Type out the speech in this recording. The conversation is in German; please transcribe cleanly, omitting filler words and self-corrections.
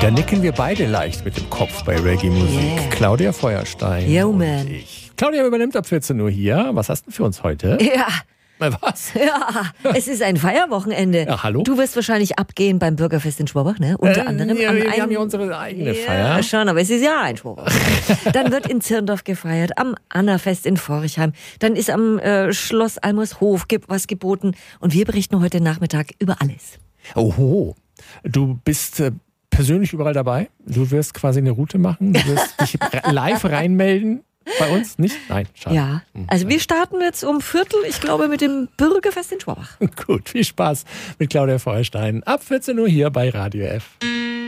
Da nicken wir beide leicht mit dem Kopf bei Reggae-Musik. Yeah. Claudia Feuerstein Yo, und man. ich. Claudia übernimmt ab 14 Uhr hier. Was hast du für uns heute? Ja, Was? es ist ein Feierwochenende. Ja, hallo? Du wirst wahrscheinlich abgehen beim Bürgerfest in Schwabach, ne? Unter anderem. Ja, am wir einen- haben ja unsere eigene Ja, Feier. schon, aber es ist ja ein Schwabach. Dann wird in Zirndorf gefeiert, am Annafest in Forchheim. Dann ist am Schloss Almershof was geboten. Und wir berichten heute Nachmittag über alles. Oho. Du bist persönlich überall dabei? Du wirst quasi eine Route machen? Du wirst dich live reinmelden? Bei uns nicht? Nein, schade. Ja, also wir starten jetzt um Viertel, ich glaube, mit dem Bürgerfest in Schwabach. Gut, viel Spaß mit Claudia Feuerstein. Ab 14 Uhr hier bei Radio F.